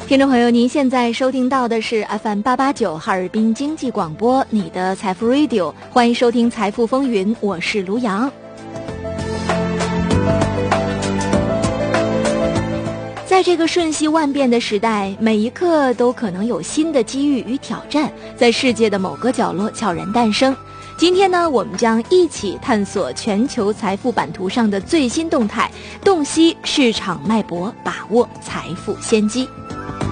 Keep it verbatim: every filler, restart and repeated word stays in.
听众朋友，您现在收听到的是 F M 八八九哈尔滨经济广播，你的财富 Radio， 欢迎收听财富风云，我是卢阳。在这个瞬息万变的时代，每一刻都可能有新的机遇与挑战，在世界的某个角落悄然诞生。今天呢，我们将一起探索全球财富版图上的最新动态，洞悉市场脉搏，把握财富先机。